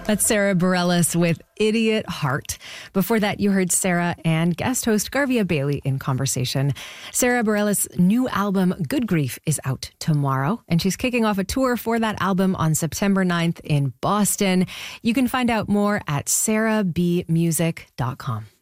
That's Sarah Bareilles with Idiot Heart. Before that, you heard Sarah and guest host Garvia Bailey in conversation. Sarah Bareilles' new album, Good Grief, is out tomorrow, and she's kicking off a tour for that album on September 9th in Boston. You can find out more at sarahbmusic.com.